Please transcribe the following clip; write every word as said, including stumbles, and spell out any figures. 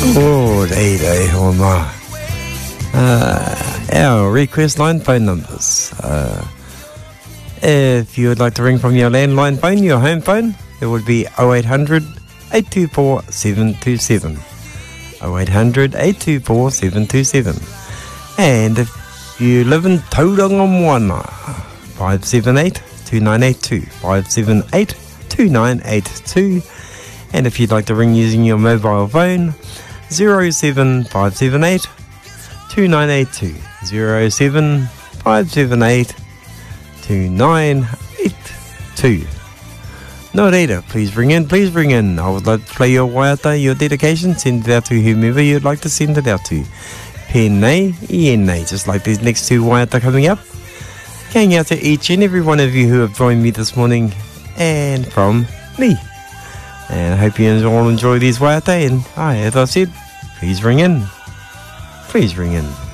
Oh, day day, oh my. Uh, our request line phone numbers. Uh, if you would like to ring from your landline phone, your home phone, it would be oh eight hundred, eight two four, seven two seven. oh eight hundred, eight two four, seven two seven. And if you live in Tauranga Moana, five seven eight, two nine eight two. five seven eight, two nine eight two. And if you'd like to ring using your mobile phone, zero seven five seven eight, two nine eight two. zero seven five seven eight, two nine eight two. No data, please ring in, please ring in. I would like to play your waiata, your dedication, send it out to whomever you'd like to send it out to. Pēnei, ienei, just like these next two waiata coming up. Going out to each and every one of you who have joined me this morning, and from me. And I hope you all enjoy these waiata, and aye, as I said, please ring in. Please ring in.